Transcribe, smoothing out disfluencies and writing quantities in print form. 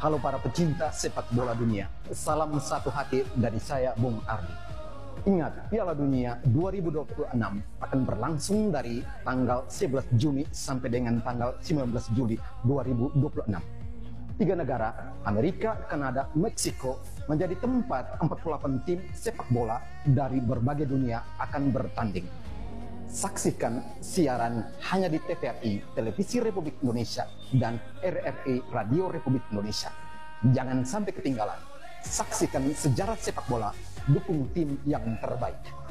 Halo para pecinta sepak bola dunia, salam satu hati dari saya Bung Ardi. Ingat, Piala Dunia 2026 akan berlangsung dari tanggal 11 Juni sampai dengan tanggal 19 Juli 2026. Tiga negara, Amerika, Kanada, Meksiko, menjadi tempat 48 tim sepak bola dari berbagai dunia akan bertanding. Saksikan siaran hanya di TVRI, Televisi Republik Indonesia, dan RRI, Radio Republik Indonesia. Jangan sampai ketinggalan. Saksikan sejarah sepak bola, dukung tim yang terbaik.